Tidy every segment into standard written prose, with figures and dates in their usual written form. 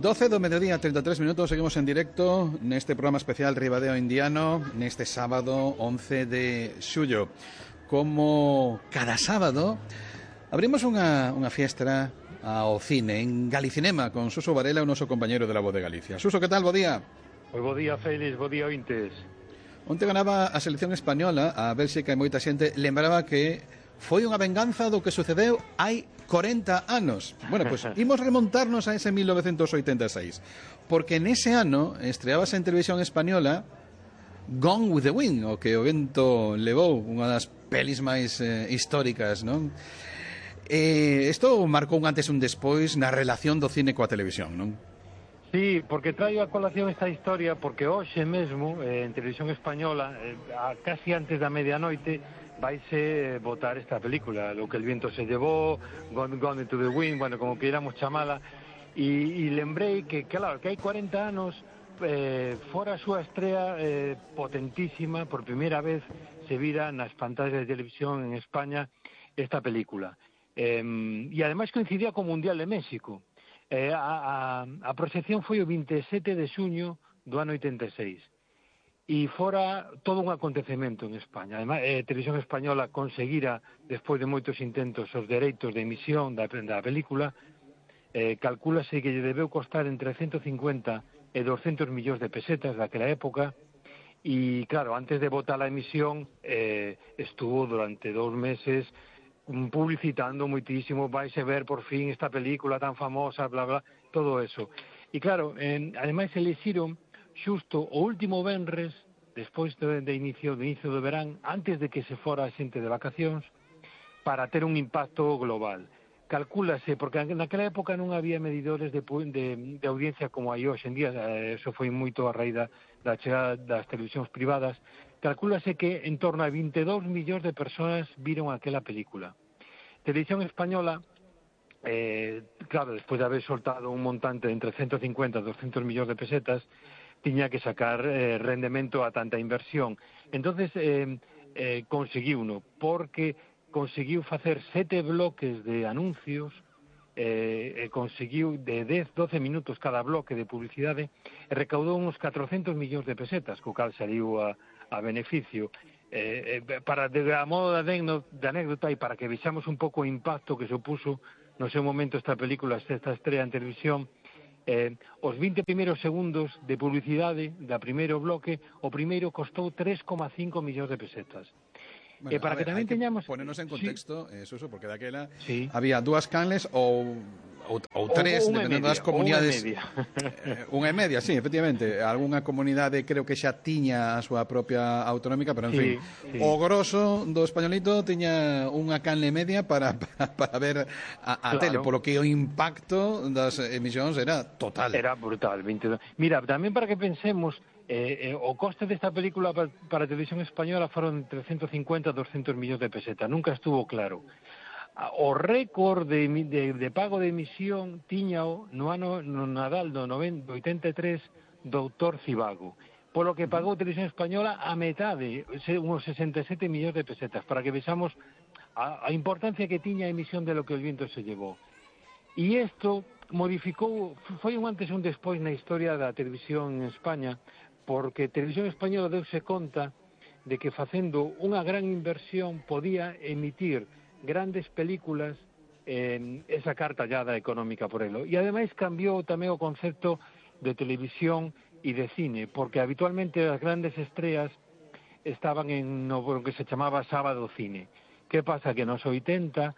12 do mediodía, 33 minutos, seguimos en directo neste programa especial Ribadeo Indiano neste sábado 11 de xullo. Como cada sábado abrimos unha fiestra ao cine en Galicinema con Suso Varela, o noso compañeiro de La Voz de Galicia. Suso, que tal? Bo día. Pois bo día, Félix, bo día, ointes. Onte ganaba a selección española, a Bélxica, e moita xente lembraba que foi unha venganza do que sucedeu hai 40 anos. Bueno, pois imos remontarnos a ese 1986, porque nese ano estreábase en televisión española Gone with the Wind, o que o vento levou, unha das pelis máis históricas, non? Isto marcou un antes e un despois na relación do cine coa televisión, non? Sí, porque traio a colación esta historia porque hoxe mesmo en televisión española, casi antes da medianoite, vaise votar esta película, Lo que el viento se llevó, Gone to the Wind, bueno, como queiramos chamala, e lembrei que, claro, que hai 40 anos fora a súa estrea potentísima, por primeira vez se vira nas pantallas de televisión en España esta película. E ademais coincidía co Mundial de México. A proxección foi o 27 de xuño do ano 86 e fora todo un acontecemento en España. Ademais, Televisión Española conseguira, despois de moitos intentos, os dereitos de emisión da película. Calcúlase que lle debeu costar entre 150 e 200 millóns de pesetas daquela época e, claro, antes de botar a emisión estuvo durante 2 meses publicitando moitísimo, vais a ver por fin esta película tan famosa, bla, bla, todo eso. E claro, ademais elixiron xusto o último venres, despois de inicio do verán, antes de que se fora a xente de vacacións, para ter un impacto global. Calcúlase, porque naquela época non había medidores de audiencia como hai hoxe en día, eso foi moito a raíz da chegada das televisións privadas. Calcúlase que en torno a 22 millóns de persoas viron aquela película. Televisión Española, claro, despois de haber soltado un montante entre 150 e 200 millóns de pesetas, tiña que sacar rendemento a tanta inversión. Entonces, conseguiuno, porque conseguiu facer 7 bloques de anuncios, conseguiu de 10-12 minutos cada bloque de publicidade, e recaudou uns 400 millóns de pesetas, co cal saliu a beneficio. Para a modo de anécdota e para que vexamos un pouco o impacto que supuso no seu momento esta película, esta estrela en televisión, os 20 primeiros segundos de publicidade da primeiro bloque, o primeiro costou 3,5 millóns de pesetas. Bueno, para que tamén teñamos... Ponernos en contexto, sí. Eso, porque daquela sí. Había 2 canles ou 3, dependendo das comunidades. Unha e media, sí, efectivamente. Algúnha comunidade creo que xa tiña a súa propia autonómica, pero en fin, o grosso do españolito tiña unha canle media para ver a tele, polo que o impacto das emisións era total. Era brutal. 22. Mira, tamén para que pensemos, o coste desta película para a televisión española foron entre 150 e 200 millóns de pesetas, nunca estuvo claro. O récord de pago de emisión tiñao no Nadal do 83 doutor Cibago, polo que pagou Televisión Española a metade, uns 67 millóns de pesetas, para que vexamos a importancia que tiña a emisión de Lo que el viento se llevó. E isto modificou, foi un antes e un despois na historia da televisión en España, porque Televisión Española deuse conta de que facendo unha gran inversión podía emitir grandes películas e sacar tallada económica por elo. E ademais cambiou tamén o concepto de televisión e de cine, porque habitualmente as grandes estreas estaban en no que se chamaba sábado cine. Que pasa? Que nos 80,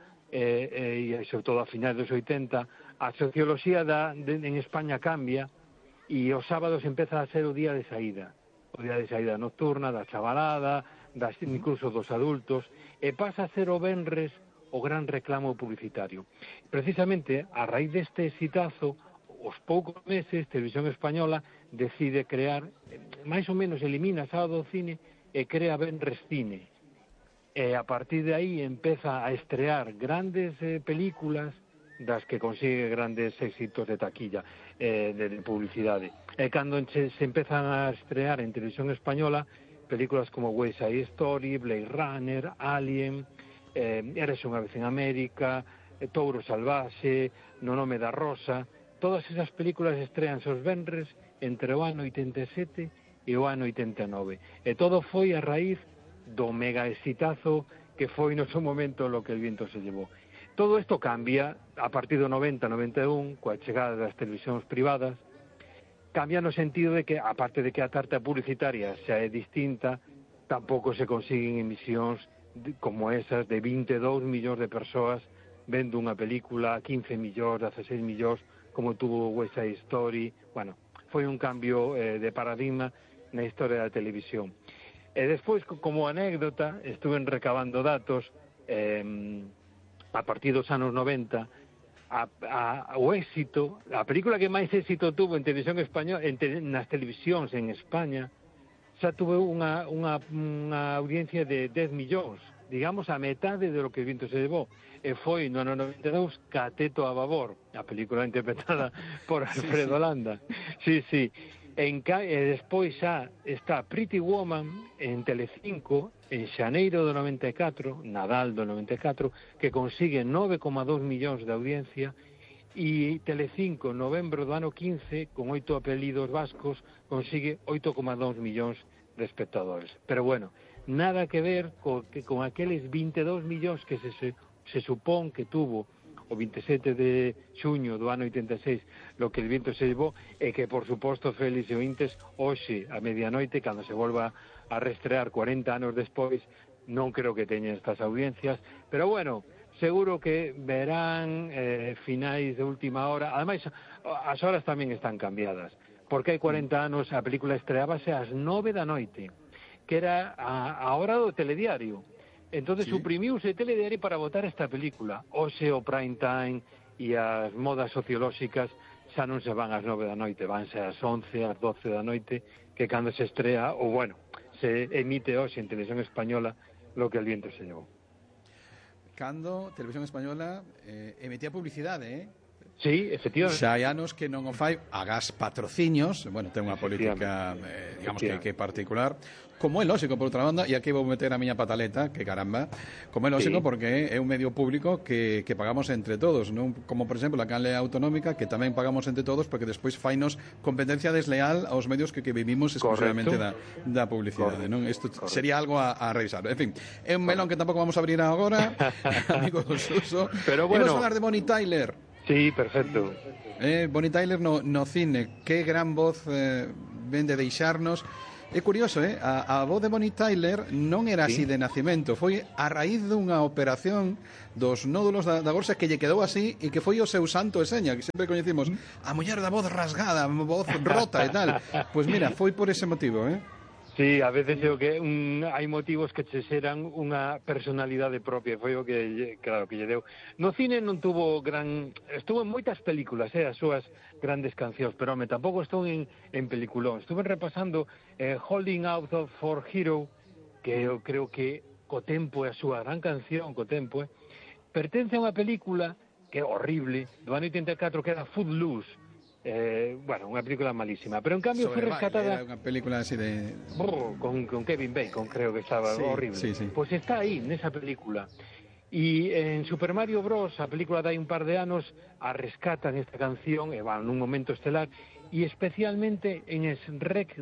e sobre todo a finais dos 80, a socioloxía en España cambia e os sábados empeza a ser o día de saída nocturna, da chavalada, incluso dos adultos, e pasa a ser o venres o gran reclamo publicitario. Precisamente, a raíz deste exitazo, os poucos meses, Televisión Española decide crear, máis ou menos elimina Sábado Cine e crea Venres Cine. E a partir de aí empeza a estrear grandes películas das que consigue grandes éxitos de taquilla, de publicidade. E cando se empezan a estrear en Televisión Española películas como West Side Story, Blade Runner, Alien, Eres unha vez en América, Touro Salvaxe, No nome da Rosa, todas esas películas estrean os venres entre o ano 87 e o ano 89. E todo foi a raíz do mega exitazo que foi no seu momento Lo que el viento se llevó. Todo isto cambia a partir do 90-91, coa chegada das televisións privadas. Cambia no sentido de que, aparte de que a tarta publicitaria xa é distinta, tampouco se consiguen emisións como esas de 22 millóns de persoas vendo unha película, 15 millóns, 16 millóns, como tuvo West Side Story. Bueno, foi un cambio de paradigma na historia da televisión. E despois, como anécdota, estuve recabando datos a partir dos anos 90, o éxito, a película que máis éxito tuvo en televisión española, nas televisións en España, xa tuve unha audiencia de 10 millóns, digamos a metade de Lo que el viento se llevó, e foi no ano 92 Cateto a babor, a película interpretada por Alfredo Landa. Sí. E despois xa está Pretty Woman en Telecinco en xaneiro do 94, Nadal do 94, que consigue 9,2 millóns de audiencia, e Telecinco, novembro do ano 15, con 8 apelidos vascos, consigue 8,2 millóns de espectadores. Pero bueno, nada que ver con aqueles 22 millóns que se supón que tuvo o 27 de xuño do ano 86 Lo que el viento se llevó, e que, por suposto, Félix e ointes, hoxe, a medianoite, cando se volva a restrear 40 anos despois, non creo que teña estas audiencias, pero bueno, seguro que verán finais de última hora. Ademais, as horas tamén están cambiadas, porque hai 40 anos a película estreábase ás 9 da noite, que era a hora do telediario. Entonces suprimiuse o telediario para botar esta película. Hoxe o prime time e as modas sociolóxicas xa non se van ás 9 da noite, vanse ás 11, ás 12 da noite, que cando se estrea, ou bueno, se emite hoxe en televisión española Lo que el viento se llevó. Cando Televisión Española emitía publicidade, Sí, efectivamente. Xa hai anos que non o fai, agás patrocinios, bueno, ten unha política, digamos que particular, como é lógico, por outra banda, e aquí vou meter a miña pataleta, que caramba, como é lógico, porque é un medio público que pagamos entre todos, non? Como, por exemplo, a canle autonómica, que tamén pagamos entre todos, porque despois fainos competencia desleal aos medios que vivimos exclusivamente da publicidade, non? Isto sería algo a revisar. En fin, é un melón que tampouco vamos a abrir agora, amigo do Suso. Pero bueno, vamos a falar de Bonnie Tyler. Sí, perfecto. Bonnie Tyler no cine, que gran voz ven de deixarnos. É curioso, a voz de Bonnie Tyler non era así de nacimento, foi a raíz dunha operación dos nódulos da gorxa que lle quedou así e que foi o seu santo e seña, que sempre coñecimos a muller da voz rasgada, voz rota e tal. Pois mira, foi por ese motivo, Sí, a veces o que hai motivos que che xeran unha personalidade propia, foi o que, claro, que lle deu. No cine non tuvo estuvo en moitas películas, as súas grandes cancións, pero tampouco estou en peliculón. Estuve repasando Holding Out for Hero, que eu creo que co tempo é a súa gran canción, co tempo, pertence a unha película que é horrible, do ano 84, que era Footloose. Bueno, unha película malísima, pero en cambio foi rescatada. Era unha película así de con Kevin Bacon, creo que estaba horrible. Sí. Pues está aí, nesa película. E en Super Mario Bros, a película de hai un par de anos, a rescatan esta canción, e van nun momento estelar, e especialmente en Shrek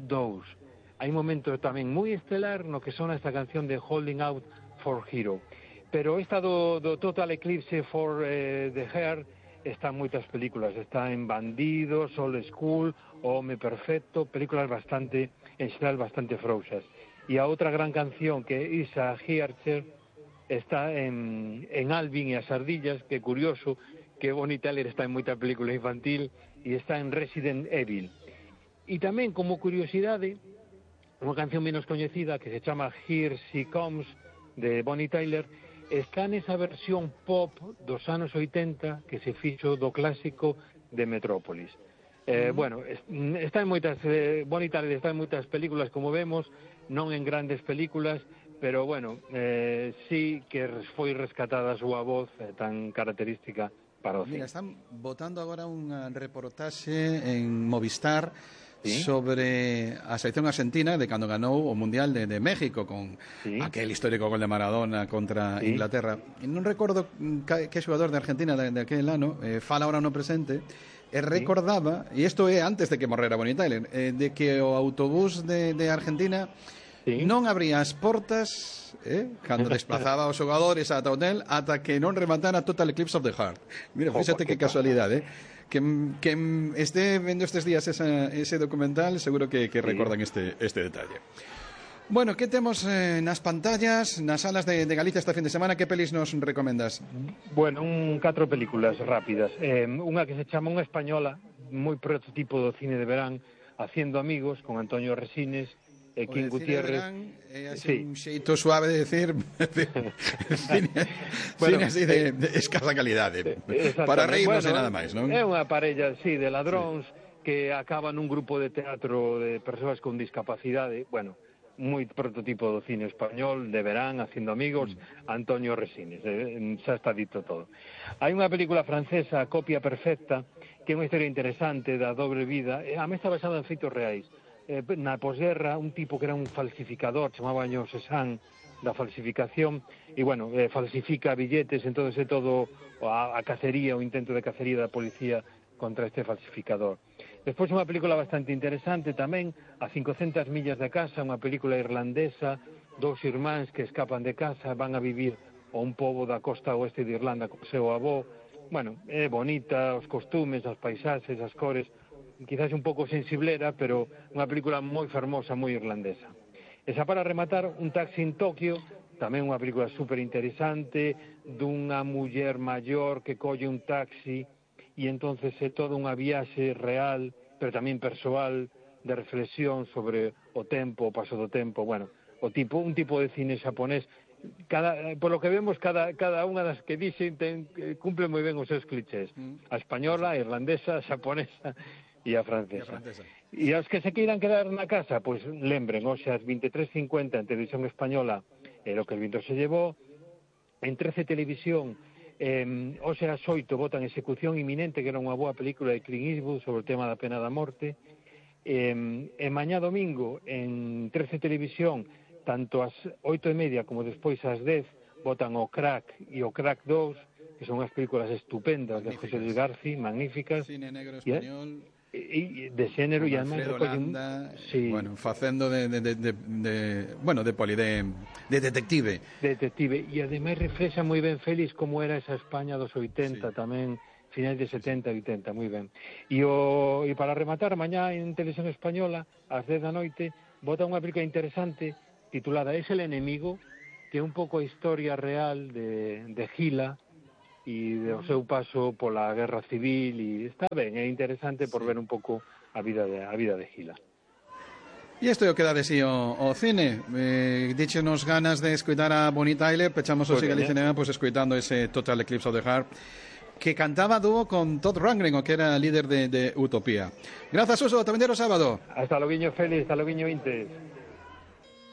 2. Hai un momento tamén moi estelar no que sona esta canción de Holding Out for Hero. Pero esta do Total Eclipse for the Heart está en moitas películas, está en Bandidos, Old School, O Home Perfecto, películas bastante, en xeral, bastante frouxas. E a outra gran canción que é Isa Hearcher está en Alvin e as ardillas, que é curioso que Bonnie Tyler está en moita película infantil e está en Resident Evil. E tamén, como curiosidade, unha canción menos coñecida que se chama Here She Comes, de Bonnie Tyler, está nesa versión pop dos anos 80 que se fixo do clásico de Metrópolis. Bueno, está en moitas Bonnie Tyler está en moitas películas, como vemos, non en grandes películas, pero bueno, sí que foi rescatada a súa voz tan característica para o cine. Mira, están botando agora unha reportaxe en Movistar sobre a selección argentina de cando ganou o Mundial de México con aquel histórico gol de Maradona contra Inglaterra. E non recordo que xogador de Argentina de aquel ano, fala ahora no presente, e recordaba, e isto é antes de que morrera Bonnie Tyler, de que o autobús de Argentina non abría as portas cando desplazaba os xogadores ata o hotel ata que non rematara Total Eclipse of the Heart. Mira, fíxate que casualidade, que este vendo estes días ese documental seguro que recordan este detalle. Bueno, que temos nas pantallas, nas salas de Galicia esta fin de semana? Que pelis nos recomendas? Bueno, 4 películas rápidas. Unha que se chama Unha española, moi prototipo do cine de verán, Haciendo amigos, con Antonio Resines e King Gutiérrez. É así un xeito suave de decir cine así de escasa calidade, para reírnos e nada máis, non? É unha parella, de ladróns que acaban nun grupo de teatro de persoas con discapacidade, bueno, moi prototipo do cine español de verán, Haciendo amigos, Antonio Resines, xa está dito todo. Hai unha película francesa, Copia perfecta, que é unha historia interesante da dobre vida, a mí está basada en feitos reais. Na posguerra, un tipo que era un falsificador, chamaba Cézanne, da falsificación, e, bueno, falsifica billetes, entón é todo a cacería, o intento de cacería da policía contra este falsificador. Despois unha película bastante interesante tamén, A 500 millas de casa, unha película irlandesa, 2 irmáns que escapan de casa, van a vivir a un pobo da costa oeste de Irlanda co seu avó. Bueno, é bonita, os costumes, as paisaxes, as cores, quizás un pouco sensiblera, pero unha película moi fermosa, moi irlandesa. E xa para rematar, Un taxi en Tokio, tamén unha película super interesante, dunha muller maior que colle un taxi e entonces é toda unha viaxe real, pero tamén persoal, de reflexión sobre o tempo, o paso do tempo, bueno, un tipo de cine xaponés. Por lo que vemos, cada unha das que dixen cumple moi ben os seus clichés. A española, a irlandesa, a xaponesa e a francesa. E os que se queiran quedar na casa, pois lembren, hoxe ás 23:50 en Televisión Española, Lo que el viento se llevó, en 13 Televisión, hoxe ás 8 votan Execución inminente, que era unha boa película de Clint Eastwood sobre o tema da pena da morte, e mañá domingo en 13 Televisión, tanto ás 8:30 como despois ás 10, votan o Crack e o Crack 2, que son unhas películas estupendas de José Luis García, magníficas. Cine negro español. E de xénero e además bueno, facendo de detective e ademais reflexa moi ben Félix como era esa España dos 80 tamén, finais de 70 e 80, moi ben. E para rematar, mañá en Televisión Española ás 10 da noite vota unha película interesante titulada Es el enemigo, que é un pouco a historia real de Gila e do seu paso pola guerra civil, e está ben, é interesante por ver un pouco a vida de Gila. E isto é o que dá de si o cine. Díchenos ganas de escoitar a Bonnie Tyler, pechamos o Siga Cinema escoitando ese Total Eclipse of the Heart, que cantaba dúo con Todd Rundgren, o que era líder de Utopía. Grazas, Suso, tamén o sábado. Hasta logo, Félix, hasta logo, Intes.